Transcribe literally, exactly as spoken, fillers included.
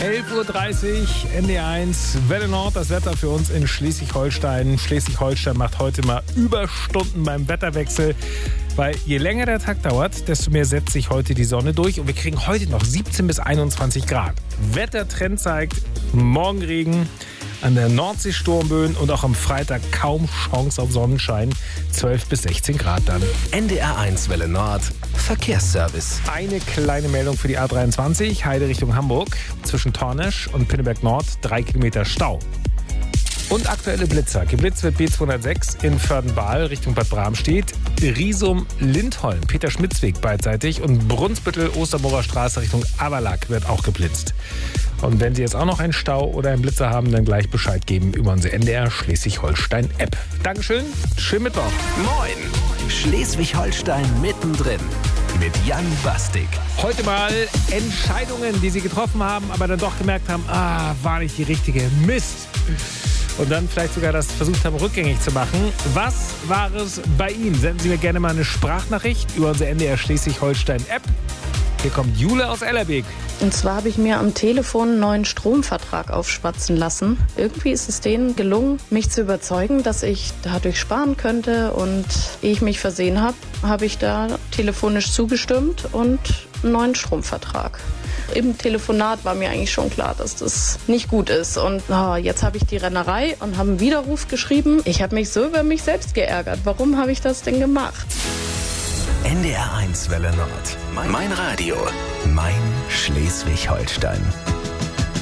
elf Uhr dreißig, N D R eins, Welle Nord, das Wetter für uns in Schleswig-Holstein. Schleswig-Holstein macht heute mal Überstunden beim Wetterwechsel, weil je länger der Tag dauert, desto mehr setzt sich heute die Sonne durch und wir kriegen heute noch siebzehn bis einundzwanzig Grad. Wettertrend zeigt Morgenregen, an der Nordsee Sturmböen und auch am Freitag kaum Chance auf Sonnenschein. zwölf bis sechzehn Grad dann. N D R eins Welle Nord, Verkehrsservice. Eine kleine Meldung für die A dreiundzwanzig, Heide Richtung Hamburg. Zwischen Tornesch und Pinneberg Nord, drei Kilometer Stau. Und aktuelle Blitzer. Geblitzt wird B zweihundertsechs in Vördenbahl Richtung Bad Bramstedt, Riesum Lindholm, Peter-Schmitz-Weg beidseitig und Brunsbüttel Osterburger Straße Richtung Averlack wird auch geblitzt. Und wenn Sie jetzt auch noch einen Stau oder einen Blitzer haben, dann gleich Bescheid geben über unsere N D R Schleswig-Holstein-App. Dankeschön, schönen Mittwoch. Moin, Schleswig-Holstein mittendrin mit Jan Bastik. Heute mal Entscheidungen, die Sie getroffen haben, aber dann doch gemerkt haben, ah, war nicht die richtige, Mist. Und dann vielleicht sogar das versucht haben, rückgängig zu machen. Was war es bei Ihnen? Senden Sie mir gerne mal eine Sprachnachricht über unsere N D R Schleswig-Holstein-App. Hier kommt Jule aus Ellerbeek. Und zwar habe ich mir am Telefon einen neuen Stromvertrag aufschwatzen lassen. Irgendwie ist es denen gelungen, mich zu überzeugen, dass ich dadurch sparen könnte. Und ehe ich mich versehen habe, habe ich da telefonisch zugestimmt und einen neuen Stromvertrag. Im Telefonat war mir eigentlich schon klar, dass das nicht gut ist. Und oh, jetzt habe ich die Rennerei und habe einen Widerruf geschrieben. Ich habe mich so über mich selbst geärgert. Warum habe ich das denn gemacht? N D R eins Welle Nord. Mein, mein Radio. Mein Schleswig-Holstein.